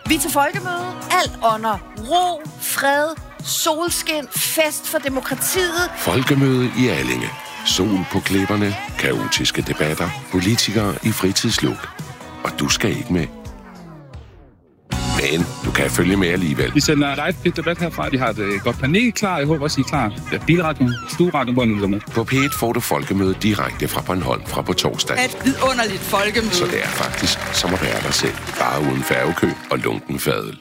Vi er til folkemøde. Alt under ro, fred, solskin, fest for demokratiet. Folkemøde i Allinge. Sol på klipperne, kaotiske debatter, politikere i fritidsluk. Og du skal ikke med. Men du kan følge med alligevel. Vi sender live debat herfra. Vi har et godt panel klar. Jeg håber også, I er klar. Bilradioen, stueradioen, hvor nu er med. På P1 får du folkemøde direkte fra Bornholm fra på torsdag. Et vidunderligt folkemøde. Så det er faktisk som at være dig selv. Bare uden færgekø og lunken fadøl.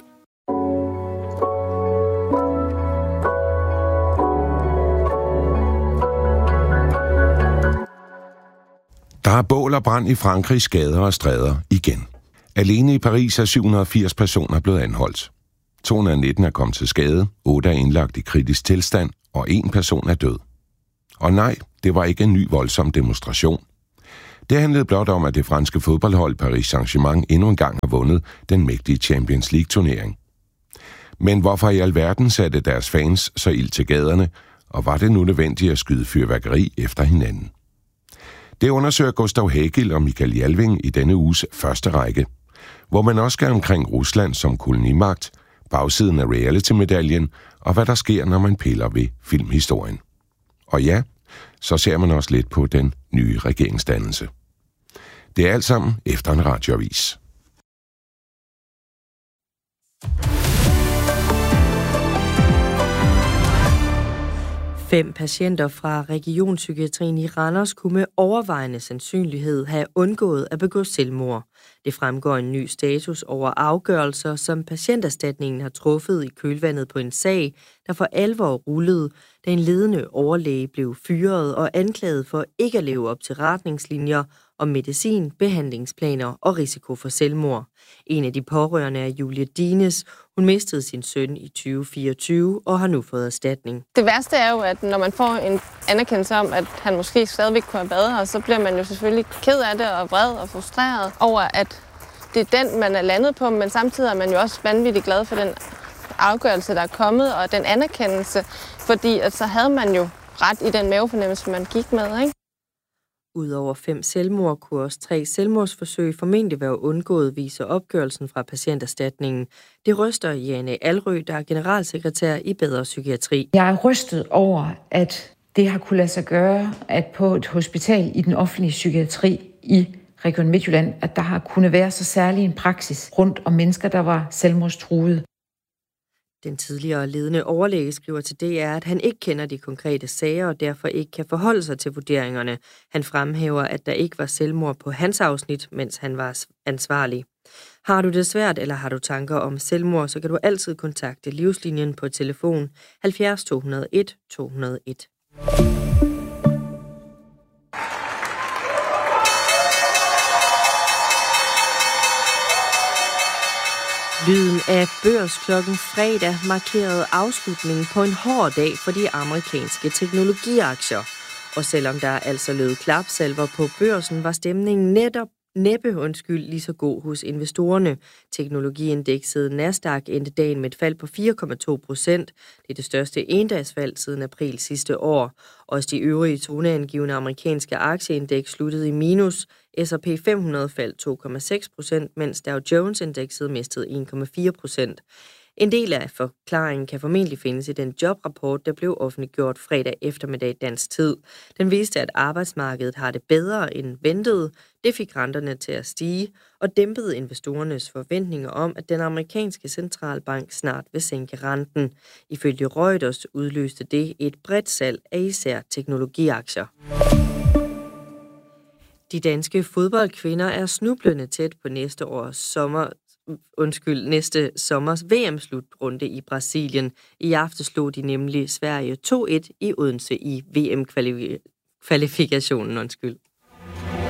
Der er bål og brand i Frankrigs gader og stræder igen. Alene i Paris er 780 personer blevet anholdt. 219 er kommet til skade, 8 er indlagt i kritisk tilstand, og 1 person er død. Og nej, det var ikke en ny voldsom demonstration. Det handlede blot om, at det franske fodboldhold Paris Saint-Germain endnu en gang har vundet den mægtige Champions League-turnering. Men hvorfor i alverden satte deres fans så ild til gaderne, og var det nu nødvendigt at skyde fyrværkeri efter hinanden? Det undersøger Gustav Hagel og Michael Jalving i denne uges første række, hvor man også skal omkring Rusland som kolonimagt, bagsiden af reality-medaljen og hvad der sker, når man piller ved filmhistorien. Og ja, så ser man også lidt på den nye regeringsdannelse. Det er alt sammen efter en radioavis. Fem patienter fra regionspsykiatrien i Randers kunne med overvejende sandsynlighed have undgået at begå selvmord. Det fremgår en ny status over afgørelser, som patienterstatningen har truffet i kølvandet på en sag, der for alvor rullede, da en ledende overlæge blev fyret og anklaget for ikke at leve op til retningslinjer om medicin, behandlingsplaner og risiko for selvmord. En af de pårørende er Julie Dines. Hun mistede sin søn i 2024 og har nu fået erstatning. Det værste er jo, at når man får en anerkendelse om, at han måske stadigvæk kunne have været her, så bliver man jo selvfølgelig ked af det og vred og frustreret over, at det er den, man er landet på, men samtidig er man jo også vanvittigt glad for den afgørelse, der er kommet, og den anerkendelse, fordi at så havde man jo ret i den mavefornemmelse, man gik med, ikke? Udover 5 selvmord kunne også 3 selvmordsforsøg formentlig være undgået, viser opgørelsen fra patienterstatningen. Det ryster Jane Alrø, der er generalsekretær i Bedre Psykiatri. Jeg er rystet over, at det har kunne lade sig gøre, at på et hospital i den offentlige psykiatri i Region Midtjylland, at der har kunnet være så særlig en praksis rundt om mennesker, der var selvmordstruede. Den tidligere ledende overlæge skriver til DR, at han ikke kender de konkrete sager og derfor ikke kan forholde sig til vurderingerne. Han fremhæver, at der ikke var selvmord på hans afsnit, mens han var ansvarlig. Har du det svært, eller har du tanker om selvmord, så kan du altid kontakte Livslinjen på telefon 70 201 201. Lyden af børsklokken fredag markerede afslutningen på en hård dag for de amerikanske teknologiaktier. Og selvom der altså lød klapsalver på børsen, var stemningen næppe lige så god hos investorerne. Teknologiindekset Nasdaq endte dagen med et fald på 4,2%. Det er det største endagsfald siden april sidste år. Også de øvrige toneangivende amerikanske aktieindeks sluttede i minus. S&P 500 faldt 2,6%, mens Dow Jones-indekset mistede 1,4%. En del af forklaringen kan formentlig findes i den jobrapport, der blev offentliggjort fredag eftermiddag dansk tid. Den viste, at arbejdsmarkedet har det bedre end ventet. Det fik renterne til at stige og dæmpede investorernes forventninger om, at den amerikanske centralbank snart vil sænke renten. Ifølge Reuters udløste det et bredt salg af især teknologiaktier. De danske fodboldkvinder er snublende tæt på næste sommers VM-slutrunde i Brasilien. I aften slog de nemlig Sverige 2-1 i Odense i VM-kvalifikationen.